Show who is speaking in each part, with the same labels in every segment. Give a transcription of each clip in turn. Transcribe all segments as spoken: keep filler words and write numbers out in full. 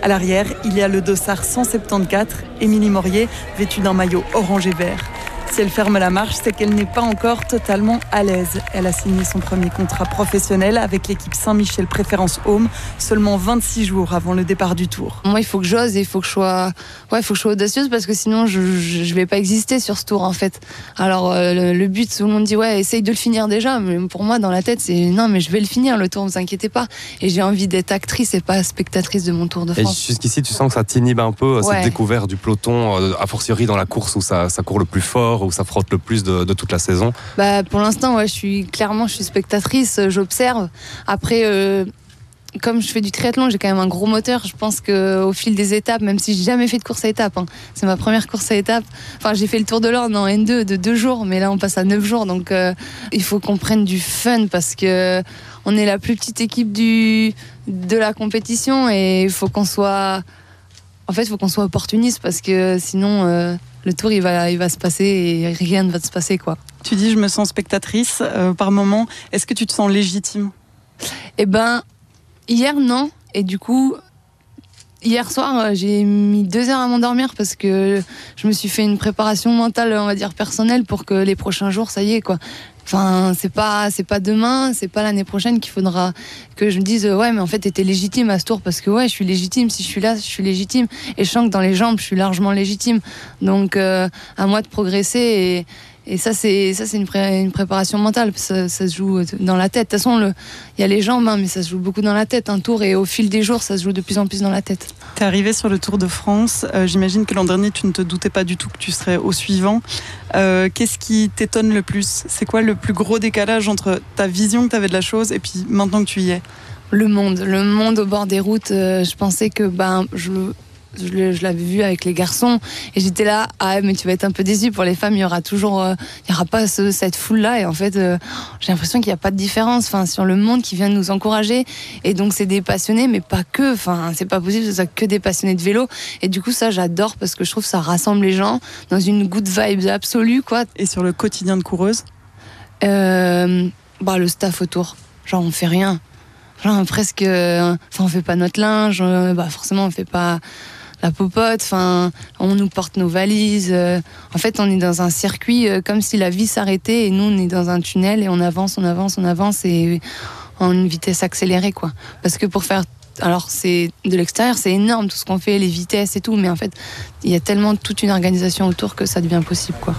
Speaker 1: À l'arrière, il y a le dossard cent soixante-quatorze, Émilie Morier, vêtue d'un maillot orange et vert. Si elle ferme la marche, c'est qu'elle n'est pas encore totalement à l'aise. Elle a signé son premier contrat professionnel avec l'équipe Saint-Michel Préférence Home seulement vingt-six jours avant le départ du Tour.
Speaker 2: Moi, il faut que j'ose et il faut que je sois, ouais, il faut que je sois audacieuse parce que sinon, je, je, je vais pas exister sur ce Tour en fait. Alors euh, le, le but, tout le monde dit ouais, essaye de le finir déjà. Mais pour moi, dans la tête, c'est non, mais je vais le finir le Tour, ne vous inquiétez pas. Et j'ai envie d'être actrice et pas spectatrice de mon Tour de France.
Speaker 3: Et jusqu'ici, tu sens que ça t'inhibe un peu
Speaker 2: Ouais.
Speaker 3: cette découverte du peloton, euh, a fortiori dans la course où ça, ça court le plus fort, où ça frotte le plus de, de toute la saison.
Speaker 2: Bah, pour l'instant, ouais, je suis clairement, je suis spectatrice, j'observe. Après, euh, comme je fais du triathlon, j'ai quand même un gros moteur. Je pense qu'au fil des étapes, même si j'ai jamais fait de course à étapes, hein, c'est ma première course à étapes. Enfin, j'ai fait le Tour de l'Orne en N deux de deux jours, mais là, on passe à neuf jours. Donc, euh, il faut qu'on prenne du fun parce que on est la plus petite équipe du, de la compétition et il faut qu'on soit, en fait, il faut qu'on soit opportuniste parce que sinon. Euh, Le Tour, il va, il va se passer et rien ne va se passer, quoi.
Speaker 1: Tu dis, je me sens spectatrice euh, par moment. Est-ce que tu te sens légitime ?
Speaker 2: Eh ben, hier, non. Et du coup, hier soir, j'ai mis deux heures à m'endormir parce que je me suis fait une préparation mentale, on va dire personnelle, pour que les prochains jours, ça y est, quoi. Enfin, c'est pas, c'est pas demain, c'est pas l'année prochaine qu'il faudra que je me dise ouais, mais en fait, t'étais légitime à ce Tour parce que ouais, je suis légitime. Si je suis là, je suis légitime. Et je sens que dans les jambes, je suis largement légitime. Donc, euh, à moi de progresser et Et ça, c'est ça, c'est une, pré- une préparation mentale. Ça, ça se joue dans la tête. De toute façon, le, il y a les jambes, hein, mais ça se joue beaucoup dans la tête. Un Tour, et au fil des jours, ça se joue de plus en plus dans la tête.
Speaker 1: T'es arrivé sur le Tour de France. Euh, j'imagine que l'an dernier, tu ne te doutais pas du tout que tu serais au suivant. Euh, qu'est-ce qui t'étonne le plus ? C'est quoi le plus gros décalage entre ta vision que tu avais de la chose et puis maintenant que tu y es ?
Speaker 2: Le monde, le monde au bord des routes. Euh, je pensais que ben je Je, je l'avais vu avec les garçons et j'étais là, ah mais tu vas être un peu déçu, pour les femmes il y aura toujours euh, il y aura pas ce, cette foule là, et en fait euh, j'ai l'impression qu'il n'y a pas de différence, enfin, sur le monde qui vient nous encourager. Et donc c'est des passionnés, mais pas que, enfin c'est pas possible que ce soit que des passionnés de vélo. Et du coup ça j'adore parce que je trouve que ça rassemble les gens dans une good vibe absolue, quoi.
Speaker 1: Et sur le quotidien de coureuse,
Speaker 2: euh, bah le staff autour, genre on fait rien, genre presque, enfin on fait pas notre linge, bah forcément on fait pas la popote, enfin, on nous porte nos valises. Euh, en fait, on est dans un circuit euh, comme si la vie s'arrêtait, et nous, on est dans un tunnel et on avance, on avance, on avance, et en une vitesse accélérée, quoi. Parce que pour faire, alors c'est de l'extérieur, c'est énorme tout ce qu'on fait, les vitesses et tout, mais en fait, il y a tellement toute une organisation autour que ça devient possible, quoi.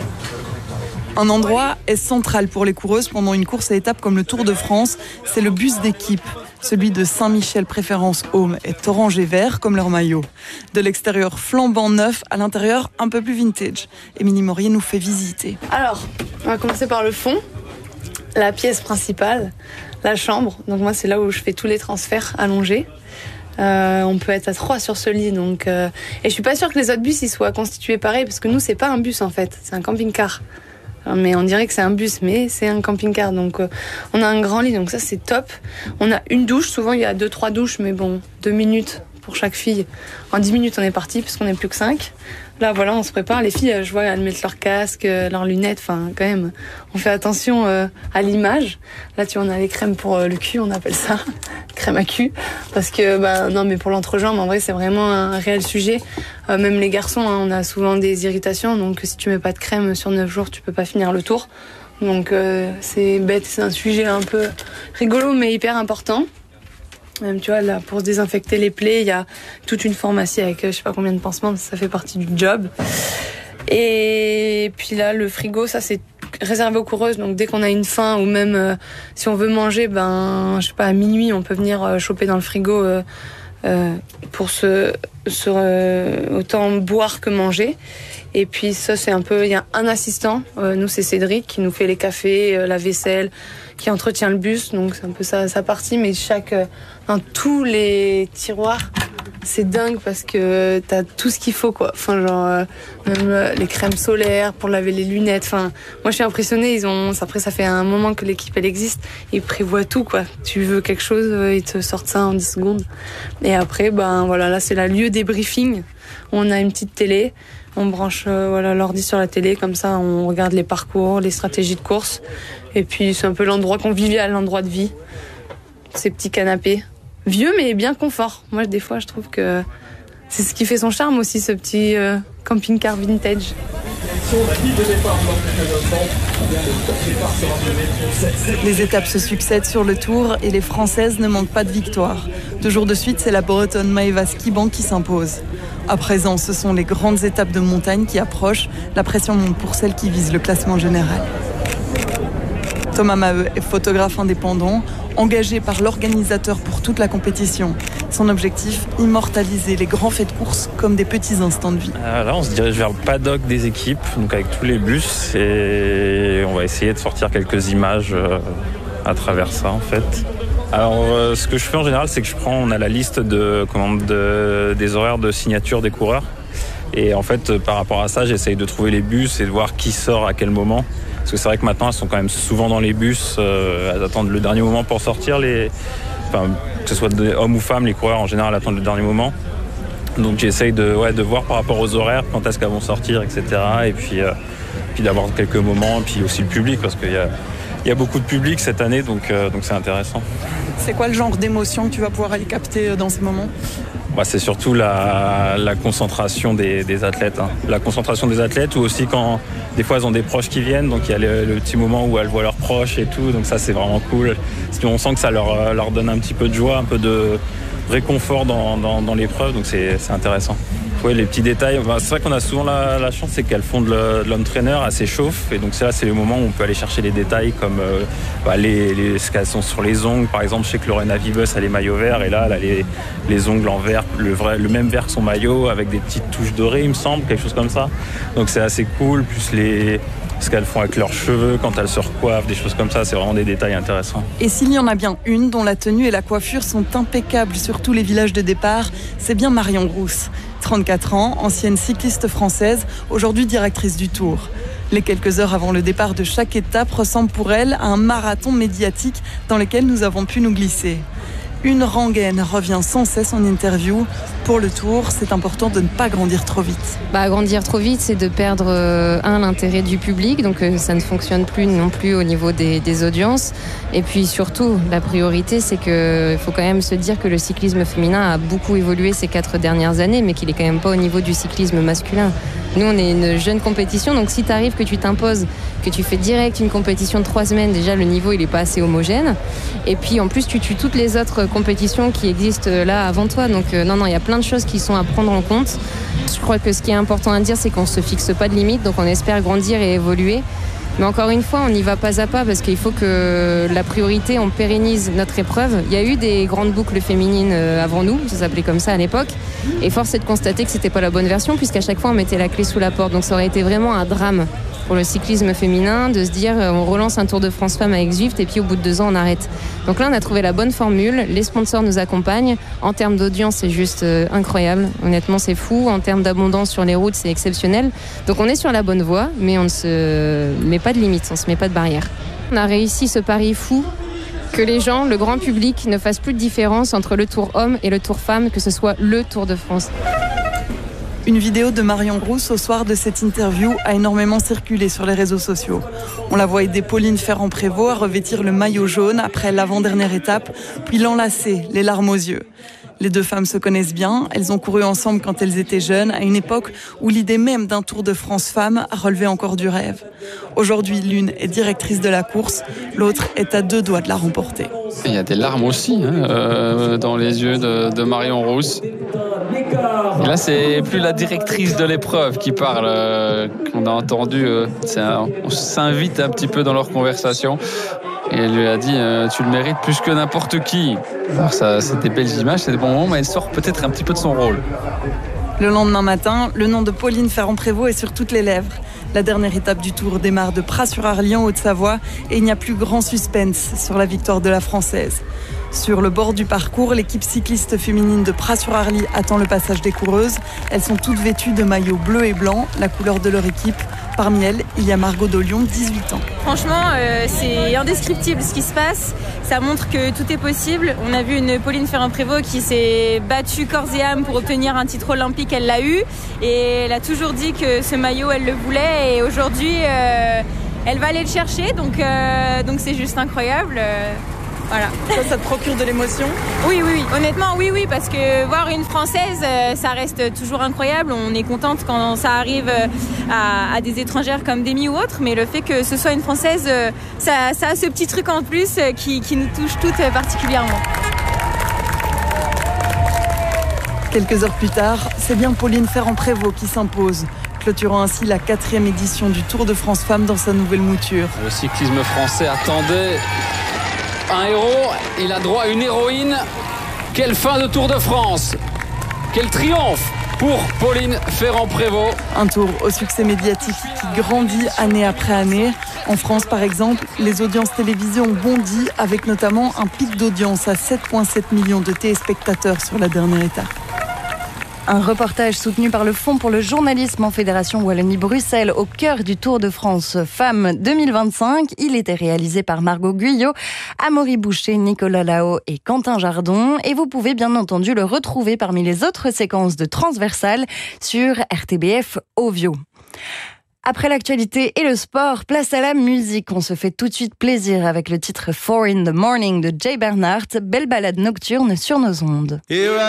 Speaker 1: un endroit est central pour les coureuses pendant une course à étapes comme le Tour de France, c'est le bus d'équipe. Celui de Saint-Michel Préférence Home est orange et vert comme leur maillot. De l'extérieur flambant neuf, à l'intérieur un peu plus vintage. Émilie Morier nous fait visiter.
Speaker 2: Alors, on va commencer par le fond, la pièce principale, la chambre. Donc moi, c'est là où je fais tous les transferts allongés. Euh, on peut être à trois sur ce lit, donc euh... et je suis pas sûre que les autres bus ils soient constitués pareil, parce que nous c'est pas un bus en fait, c'est un camping-car. Mais on dirait que c'est un bus, mais c'est un camping-car. Donc euh, on a un grand lit, donc ça c'est top. On a une douche, souvent il y a deux trois douches, mais bon, deux minutes pour chaque fille. En dix minutes on est parti, puisqu'on n'est plus que cinq. Là voilà, on se prépare. Les filles, je vois, elles mettent leur casque, leurs lunettes, enfin quand même, on fait attention euh, à l'image. Là tu vois, on a les crèmes pour euh, le cul, on appelle ça, crème à cul. Parce que, bah non, mais pour l'entrejambe, en vrai c'est vraiment un réel sujet. Euh, même les garçons, hein, on a souvent des irritations, donc si tu mets pas de crème sur neuf jours, tu peux pas finir le tour. Donc euh, c'est bête, c'est un sujet un peu rigolo, mais hyper important. Même, tu vois, là, pour se désinfecter les plaies, il y a toute une pharmacie avec je sais pas combien de pansements, ça fait partie du job. Et puis là, le frigo, ça c'est réservé aux coureuses, donc dès qu'on a une faim, ou même euh, si on veut manger, ben je sais pas, à minuit, on peut venir euh, choper dans le frigo euh, euh, pour se, se euh, autant boire que manger. Et puis ça, c'est un peu, il y a un assistant, euh, nous c'est Cédric, qui nous fait les cafés, euh, la vaisselle, qui entretient le bus, donc c'est un peu sa, sa partie, mais chaque, euh, dans tous les tiroirs, c'est dingue parce que t'as tout ce qu'il faut, quoi. Enfin, genre, euh, même euh, les crèmes solaires pour laver les lunettes. Enfin, moi, je suis impressionnée. Ils ont, après, ça fait un moment que l'équipe, elle existe. Ils prévoient tout, quoi. Tu veux quelque chose, euh, ils te sortent ça en dix secondes. Et après, ben, voilà, là, c'est le lieu des briefings. On a une petite télé. On branche, euh, voilà, l'ordi sur la télé. Comme ça, on regarde les parcours, les stratégies de course. Et puis, c'est un peu l'endroit convivial, l'endroit de vie. Ces petits canapés vieux mais bien confort. Moi, des fois, je trouve que c'est ce qui fait son charme aussi, ce petit euh, camping-car vintage.
Speaker 1: Les étapes se succèdent sur le Tour et les Françaises ne manquent pas de victoire. Deux jours de suite, c'est la Bretonne Maëva Skiban qui s'impose. À présent, ce sont les grandes étapes de montagne qui approchent. La pression monte pour celles qui visent le classement général. Thomas Maheu est photographe indépendant, engagé par l'organisateur pour toute la compétition. Son objectif, immortaliser les grands faits de course comme des petits instants de vie.
Speaker 4: Euh, là, on se dirige vers le paddock des équipes, donc avec tous les bus, et on va essayer de sortir quelques images euh, à travers ça, en fait. Alors, euh, ce que je fais en général, c'est que je prends, on a la liste de, comment, de, des horaires de signature des coureurs, et en fait, par rapport à ça, j'essaye de trouver les bus et de voir qui sort à quel moment. Parce que c'est vrai que maintenant, elles sont quand même souvent dans les bus, euh, elles attendent le dernier moment pour sortir. Les... Enfin, que ce soit des hommes ou femmes, les coureurs en général attendent le dernier moment. Donc j'essaye de, ouais, de voir par rapport aux horaires, quand est-ce qu'elles vont sortir, et cetera. Et puis, euh, puis d'avoir quelques moments, puis aussi le public, parce qu'il y a, il y a beaucoup de public cette année, donc, euh, donc c'est intéressant.
Speaker 1: C'est quoi le genre d'émotion que tu vas pouvoir aller capter dans ces moments ?
Speaker 4: Bah, c'est surtout la, la concentration des, des athlètes. Hein. La concentration des athlètes, ou aussi quand des fois elles ont des proches qui viennent, donc il y a le, le petit moment où elles voient leurs proches et tout, donc ça c'est vraiment cool. On sent que ça leur, leur donne un petit peu de joie, un peu de réconfort dans, dans, dans l'épreuve, donc c'est, c'est intéressant. Oui, les petits détails, bah, c'est vrai qu'on a souvent la, la chance, c'est qu'elles font de, le, de l'home trainer, elles s'échauffent, et donc c'est là c'est le moment où on peut aller chercher les détails comme euh, bah, les, les, ce qu'elles sont sur les ongles. Par exemple, je sais que Lorena Vibus a les maillots verts, et là elle a les, les ongles en vert, le, vrai, le même vert que son maillot, avec des petites touches dorées, il me semble, quelque chose comme ça. Donc c'est assez cool, plus les... ce qu'elles font avec leurs cheveux, quand elles se recoiffent, des choses comme ça, c'est vraiment des détails intéressants.
Speaker 1: Et s'il y en a bien une dont la tenue et la coiffure sont impeccables sur tous les villages de départ, c'est bien Marion Rousse. trente-quatre ans, ancienne cycliste française, aujourd'hui directrice du Tour. Les quelques heures avant le départ de chaque étape ressemblent pour elle à un marathon médiatique dans lequel nous avons pu nous glisser. Une rengaine revient sans cesse en interview. Pour le Tour, c'est important de ne pas grandir trop vite.
Speaker 5: Bah, grandir trop vite, c'est de perdre, euh, un, l'intérêt du public, donc euh, ça ne fonctionne plus non plus au niveau des, des audiences. Et puis surtout, la priorité, c'est qu'il faut quand même se dire que le cyclisme féminin a beaucoup évolué ces quatre dernières années, mais qu'il est quand même pas au niveau du cyclisme masculin. Nous, on est une jeune compétition, donc si tu arrives que tu t'imposes, que tu fais direct une compétition de trois semaines, déjà le niveau il est pas assez homogène. Et puis en plus, tu tues toutes les autres compétitions qui existent là avant toi. Donc euh, non, non, il y a plein de choses qui sont à prendre en compte. Je crois que ce qui est important à dire, c'est qu'on se fixe pas de limite, donc on espère grandir et évoluer. Mais encore une fois, on y va pas à pas parce qu'il faut que la priorité, on pérennise notre épreuve. Il y a eu des grandes boucles féminines avant nous, ça s'appelait comme ça à l'époque. Et force est de constater que c'était pas la bonne version puisqu'à chaque fois on mettait la clé sous la porte. Donc ça aurait été vraiment un drame pour le cyclisme féminin de se dire on relance un Tour de France Femmes avec Zwift et puis au bout de deux ans on arrête. Donc là on a trouvé la bonne formule, les sponsors nous accompagnent. En termes d'audience c'est juste euh, incroyable, honnêtement c'est fou. En termes d'abondance sur les routes c'est exceptionnel. Donc on est sur la bonne voie mais on ne se met pas de limites, on ne se met pas de barrières. On a réussi ce pari fou que les gens, le grand public ne fassent plus de différence entre le Tour homme et le Tour femme, que ce soit le Tour de France.
Speaker 1: Une vidéo de Marion Rousse au soir de cette interview a énormément circulé sur les réseaux sociaux. On la voit aider Pauline Ferrand-Prévot à revêtir le maillot jaune après l'avant-dernière étape, puis l'enlacer, les larmes aux yeux. Les deux femmes se connaissent bien, elles ont couru ensemble quand elles étaient jeunes, à une époque où l'idée même d'un Tour de France femme relevait encore du rêve. Aujourd'hui, l'une est directrice de la course, l'autre est à deux doigts de la remporter.
Speaker 6: Il y a des larmes aussi hein, euh, dans les yeux de, de Marion Rousse. Et là, c'est plus la directrice de l'épreuve qui parle, euh, qu'on a entendu. Euh, c'est un, on s'invite un petit peu dans leur conversation. Et elle lui a dit euh, tu le mérites plus que n'importe qui. Alors ça, c'est des belles images, c'est des bons moments, mais elle sort peut-être un petit peu de son rôle.
Speaker 1: Le lendemain matin, le nom de Pauline Ferrand-Prévot est sur toutes les lèvres. La dernière étape du Tour démarre de Pras-sur-Arly en Haute-Savoie et il n'y a plus grand suspense sur la victoire de la Française. Sur le bord du parcours, l'équipe cycliste féminine de Pras-sur-Arly attend le passage des coureuses. Elles sont toutes vêtues de maillots bleu et blanc, la couleur de leur équipe. Parmi elles, il y a Margot Dolion, dix-huit ans.
Speaker 7: Franchement, euh, c'est indescriptible ce qui se passe. Ça montre que tout est possible. On a vu une Pauline Ferrand-Prévot qui s'est battue corps et âme pour obtenir un titre olympique. Elle l'a eu. Et elle a toujours dit que ce maillot, elle le voulait. Et aujourd'hui, euh, elle va aller le chercher. Donc, euh, donc c'est juste incroyable. Voilà.
Speaker 1: Ça, ça te procure de l'émotion?
Speaker 7: Oui, oui, oui. Honnêtement, oui, oui, parce que voir une Française, euh, ça reste toujours incroyable. On est contente quand ça arrive euh, à, à des étrangères comme Demi ou autres, mais le fait que ce soit une Française, euh, ça, ça a ce petit truc en plus euh, qui, qui nous touche toutes euh, particulièrement.
Speaker 1: Quelques heures plus tard, c'est bien Pauline Ferrand-Prévot qui s'impose, clôturant ainsi la quatrième édition du Tour de France Femmes dans sa nouvelle mouture.
Speaker 6: Le cyclisme français attendait un héros, il a droit à une héroïne. Quelle fin de Tour de France! Quel triomphe pour Pauline Ferrand-Prévot.
Speaker 1: Un tour au succès médiatique qui grandit année après année. En France, par exemple, les audiences télévisées ont bondi avec notamment un pic d'audience à sept virgule sept millions de téléspectateurs sur la dernière étape.
Speaker 8: Un reportage soutenu par le Fonds pour le journalisme en Fédération Wallonie-Bruxelles au cœur du Tour de France Femmes deux mille vingt-cinq. Il était réalisé par Margot Guyot, Amaury Boucher, Nicolas Lao et Quentin Jardon. Et vous pouvez bien entendu le retrouver parmi les autres séquences de Transversal sur R T B F Ovio. Après l'actualité et le sport, place à la musique. On se fait tout de suite plaisir avec le titre Four in the Morning de Jay Bernhardt. Belle balade nocturne sur nos ondes.